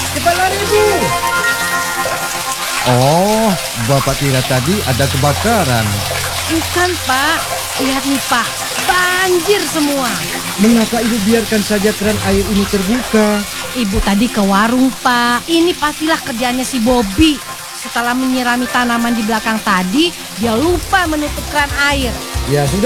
Cepat lari, Bu. Oh, Bapak kira tadi ada kebakaran. Bukan, Pak. Lihat nih, Pak. Banjir semua. Mengapa Ibu biarkan saja keran air ini terbuka? Ibu tadi ke warung, Pak. Ini pastilah kerjaannya si Bobby. Setelah menyirami tanaman di belakang tadi, dia lupa menutup keran air. Ya sudah.